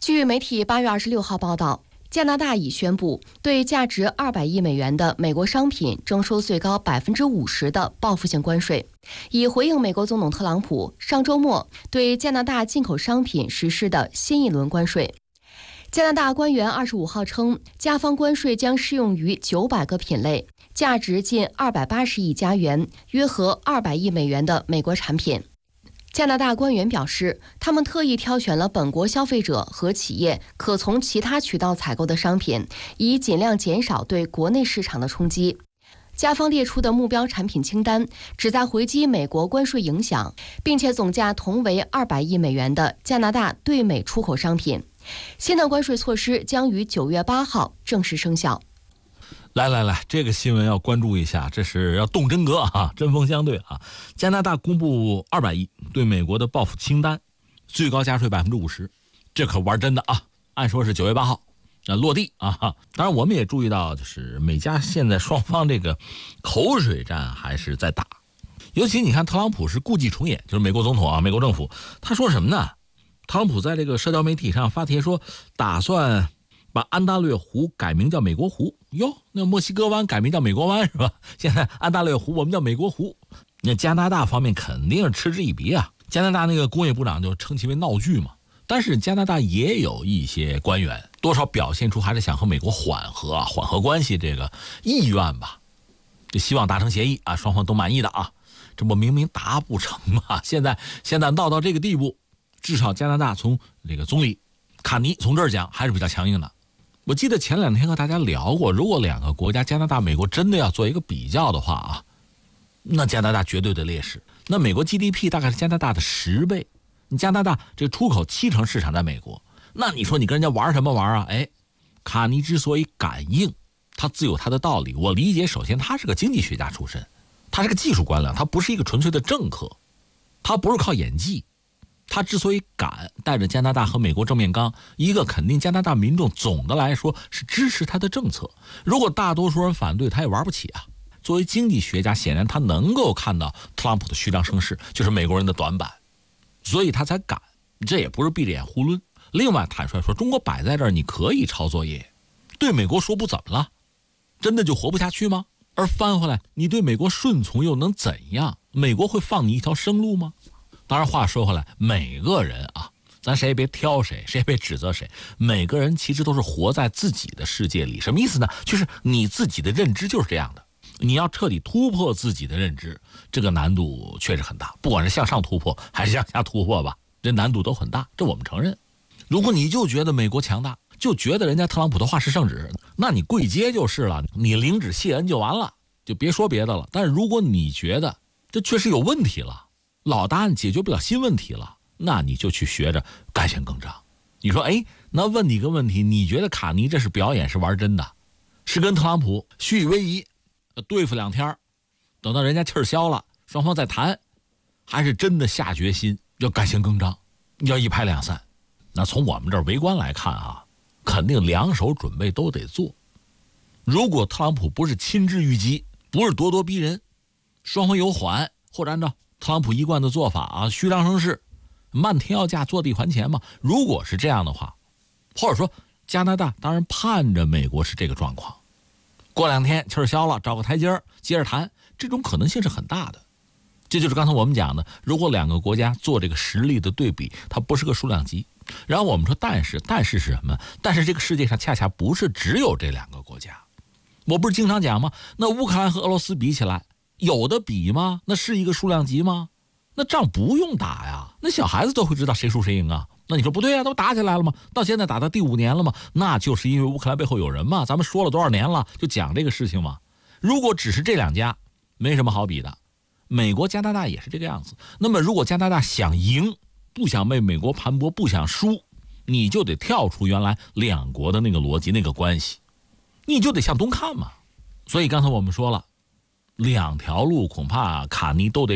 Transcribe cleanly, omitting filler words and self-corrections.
据媒体8月26号报道，加拿大已宣布对价值200亿美元的美国商品征收最高50%的报复性关税，以回应美国总统特朗普上周末对加拿大进口商品实施的新一轮关税。加拿大官员25号称，加方关税将适用于900个品类，价值近280亿加元，约合200亿美元的美国产品。加拿大官员表示，他们特意挑选了本国消费者和企业可从其他渠道采购的商品，以尽量减少对国内市场的冲击。加方列出的目标产品清单旨在回击美国关税影响，并且总价同为200亿美元的加拿大对美出口商品。新的关税措施将于9月8号正式生效。 来，这个新闻要关注一下，这是要动真格啊，针锋相对啊。加拿大公布200亿对美国的报复清单，最高加税50%，这可玩真的啊！按说是9月8号落地啊。当然，我们也注意到，就是美加现在双方这个口水战还是在打。尤其你看，特朗普是故伎重演，就是美国总统啊，美国政府，他说什么呢？特朗普在这个社交媒体上发帖说，打算把安大略湖改名叫美国湖。哟，那墨西哥湾改名叫美国湾是吧？现在安大略湖我们叫美国湖。那加拿大方面肯定是嗤之以鼻啊。加拿大那个工业部长就称其为闹剧嘛。但是加拿大也有一些官员多少表现出还是想和美国缓和关系这个意愿吧，就希望达成协议啊，双方都满意的啊。这不明明达不成嘛？现在闹到这个地步，至少加拿大从这个总理卡尼从这儿讲还是比较强硬的。我记得前2天和大家聊过，如果2个国家加拿大、美国真的要做一个比较的话啊，那加拿大绝对的劣势。那美国 GDP 大概是加拿大的10倍，你加拿大这出口70%市场在美国，那你说你跟人家玩什么玩啊？卡尼之所以敢硬，他自有他的道理。我理解，首先他是个经济学家出身，他是个技术官僚，他不是一个纯粹的政客，他不是靠演技。他之所以敢带着加拿大和美国正面刚，一个肯定加拿大民众总的来说是支持他的政策，如果大多数人反对，他也玩不起啊。作为经济学家，显然他能够看到特朗普的虚张声势就是美国人的短板，所以他才敢，这也不是闭着眼胡抡。另外坦率说，中国摆在这儿，你可以抄作业，对美国说不怎么了，真的就活不下去吗？而翻回来，你对美国顺从又能怎样？美国会放你一条生路吗？当然话说回来，每个人啊，咱谁也别挑谁，谁也别指责谁，每个人其实都是活在自己的世界里。什么意思呢？就是你自己的认知就是这样的，你要彻底突破自己的认知，这个难度确实很大，不管是向上突破还是向下突破吧，这难度都很大，这我们承认。如果你就觉得美国强大，就觉得人家特朗普的话是圣旨，那你跪街就是了，你领旨谢恩就完了，就别说别的了。但是如果你觉得这确实有问题了，老答案解决不了新问题了，那你就去学着干弦更张。你说那问你个问题，你觉得卡尼这是表演是玩真的，是跟特朗普虚以为夷对付2天，等到人家气儿消了双方再谈，还是真的下决心要干弦更张，要一拍两散？那从我们这儿围观来看啊，肯定2手准备都得做。如果特朗普不是亲之欲击，不是咄咄逼人，双方有缓，或者按照特朗普一贯的做法啊，虚张声势，漫天要价，坐地还钱嘛。如果是这样的话，或者说加拿大当然盼着美国是这个状况，过2天气儿消了，找个台阶接着谈，这种可能性是很大的。这就是刚才我们讲的，如果2个国家做这个实力的对比，它不是个数量级。然后我们说但是是什么？但是这个世界上恰恰不是只有这2个国家。我不是经常讲吗？那乌克兰和俄罗斯比起来，有的比吗？那是一个数量级吗？那仗不用打呀，那小孩子都会知道谁输谁赢啊。那你说不对啊，都打起来了吗？到现在打到第5年了吗？那就是因为乌克兰背后有人嘛。咱们说了多少年了，就讲这个事情嘛。如果只是这2家，没什么好比的。美国、加拿大也是这个样子。那么如果加拿大想赢，不想被美国盘剥，不想输，你就得跳出原来2国的那个逻辑、那个关系，你就得向东看嘛。所以刚才我们说了，2条路恐怕卡尼都得